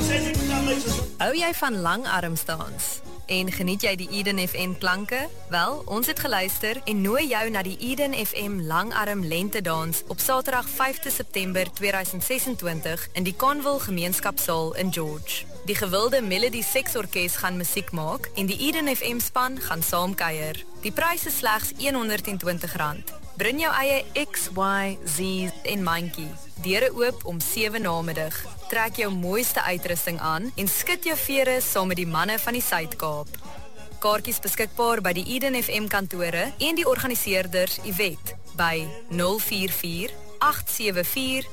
Hou jy van langarmsdans? En geniet jy die Eden FM klanke? Wel, ons het geluister en nooi jou na die Eden FM Langarm Lentedans op Saterdag 5 September 2026 in die Conville Gemeenskapsaal in George. Die gewilde Melody Seksorkes gaan musiek maak en die Eden FM span gaan saamkuier. Die prys is slegs R120. Bring jou eie X, Y, Z en mandjie. Deure oop om 7 namiddag. Trek jou mooiste uitrusting aan en skud jou vere saam met die manne van die Suid-Kaap. Kaartjies beskikbaar by die Eden FM kantore en die organiseerders Yvette by 044 874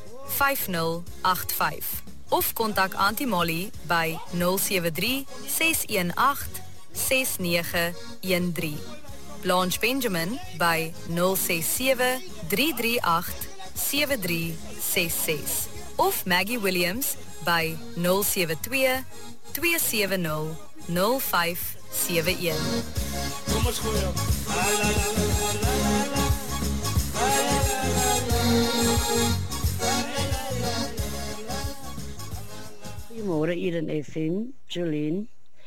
5085 of kontak Auntie Molly by 073 618 6913. Blanche Benjamin by 067 338 7366 of Maggie Williams by 072 270 0571. Kom ons gooi op. Goeiemôre Eden FM, Jolene.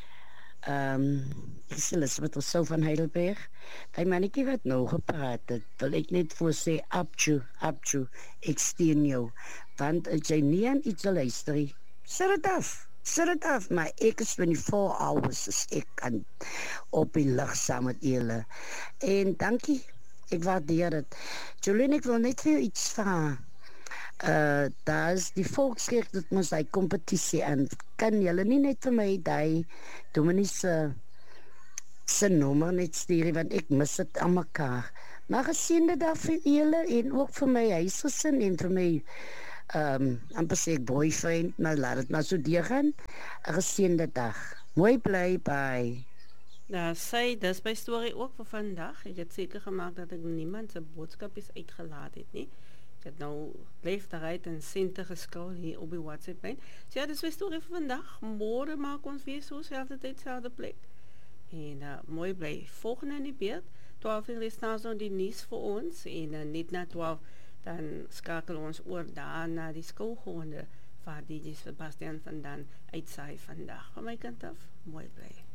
Ek is Elisabeth Rousseau van Heidelberg. Die mannetjie wat nou gepraat het, wil ek net voor sê, Abju, ek steun jou. Want as jy nie aan iets luister, sit het af, maar ek is 24 hours, dus ek kan op die lig saam met julle. En dankie, ek waardeer het. Jolene, ek wil net vir jou iets vraag. Daar is die volkskerk dat ons die competitie aan. Kan julle nie net vir my die dominees se nommer net stuur, want ek mis het aan mekaar. Maar geseende dag vir julle en ook vir my huisgesin en vir my amper sê ek boyfriend, maar laat het maar so deurgaan. 'n geseende dag. Mooi bly, bye. Nou, dis my storie ook vir vandag. Ek het seker gemaak dat ek niemand se boodskap is uitgelaat het nie. Ek het nou left eruit en sente geskil hier op die WhatsApp-lyn. So ja, dis my storie vir vandag. Môre maak ons weer so selfde tyd, selfde plek. En mooi bly. Volgende in die beeld, 12 uur is nou so die nuus vir ons en net na 12 dan skakel ons oor daar na die skoolgaande waar DJ Sebastian vandaan uitsaai vandag. Van my kant af, mooi bly.